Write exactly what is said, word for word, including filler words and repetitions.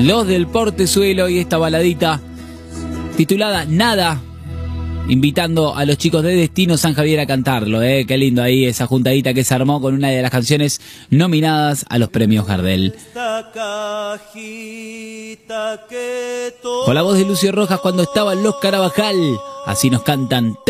Los del Portezuelo y esta baladita titulada Nada, invitando a los chicos de Destino San Javier a cantarlo, ¿eh? Qué lindo ahí esa juntadita que se armó con una de las canciones nominadas a los premios Gardel. Con la voz de Lucio Rojas cuando estaban los Carabajal, así nos cantan.